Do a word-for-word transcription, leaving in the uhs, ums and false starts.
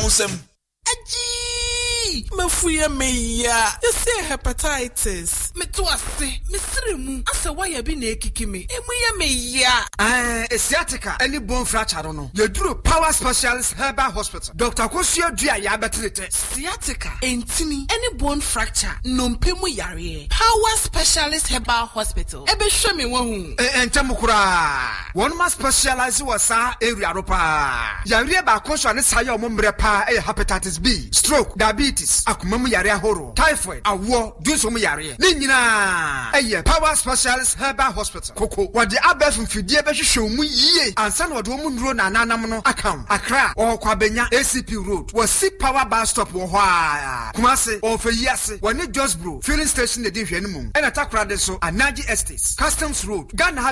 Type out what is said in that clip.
Musem. Aji, mafuya meya. You say hepatitis. Me to ase, me sremu. Asa why be na ekiki me. Emuya meya. Eh, sciatica, any bone fracture no. You do Power Specialist Herbal Hospital. Doctor Kosio Dia ya betrete. Sciatica, entini, any bone fracture. Nompemu yare. Power Specialist Herbal Hospital. Ebe show me one. Eh, entemukura. One must specialize wasa area ropa. Yare ba kosho ne saya omombre pa e hepatitis B, stroke, diabetes, akumemu yare ahoro, typhoid, awo, dunsomu yare. Ni nyina eye Power Specialist Herbal Hospital. Koko, wadi abef mfidie be hwehwe mu yie. Ansa na wadi omu nduro na nanam no akam. Accra, o kwabenya A C P Road. Wasi Power Bus Stop wo ho a. Kumase, o fe yase, wani Josbro, filling station de di hwe no mum. Ena takra de so, Anaji Estates, Customs Road, Ghana